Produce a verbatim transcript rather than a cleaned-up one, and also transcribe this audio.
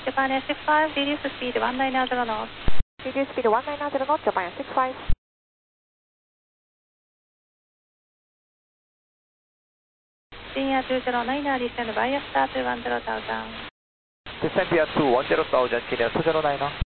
Japan Air six five, reduce speed one nine zero knots. Reduce speed one nine zero knots, Japan Air six five. Senior two zero nine, descend via star two one zero thousand. Descend via two one zero thousand, Senior two zero nine.